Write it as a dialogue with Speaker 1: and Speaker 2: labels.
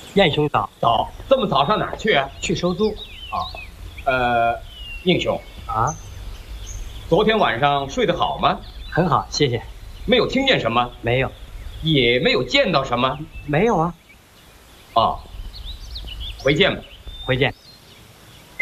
Speaker 1: 燕兄早。
Speaker 2: 早，这么早上哪儿去啊？
Speaker 1: 去收租。
Speaker 2: 宁兄
Speaker 1: 啊，
Speaker 2: 昨天晚上睡得好吗？
Speaker 1: 很好，谢谢。
Speaker 2: 没有听见什么？
Speaker 1: 没有。
Speaker 2: 也没有见到什么？
Speaker 1: 没有啊。
Speaker 2: 哦，回见吧。
Speaker 1: 回见。